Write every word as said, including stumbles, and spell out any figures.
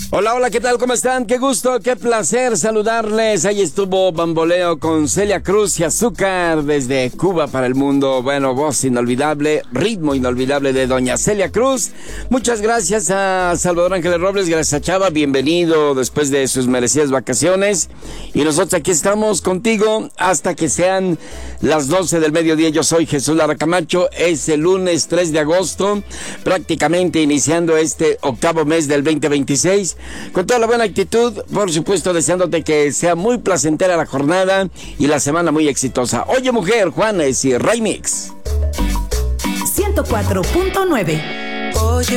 Hola, hola, ¿qué tal? ¿Cómo están? Qué gusto, qué placer saludarles. Ahí estuvo Bamboleo con Celia Cruz y Azúcar desde Cuba para el mundo. Bueno, voz inolvidable, ritmo inolvidable de doña Celia Cruz. Muchas gracias a Salvador Ángeles Robles, gracias a Chava, bienvenido después de sus merecidas vacaciones. Y nosotros aquí estamos contigo hasta que sean las doce del mediodía. Yo soy Jesús Lara Camacho, es el lunes tres de agosto, prácticamente iniciando este octavo mes del veinte veintiséis. Con toda la buena actitud, por supuesto, deseándote que sea muy placentera la jornada y la semana muy exitosa. Oye, mujer, Juanes y Remix. ciento cuatro punto nueve. Oye,